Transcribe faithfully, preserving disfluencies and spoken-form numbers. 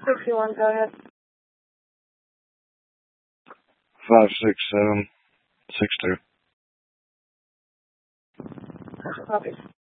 sixty-one, go ahead. Five six seven six two. Copy.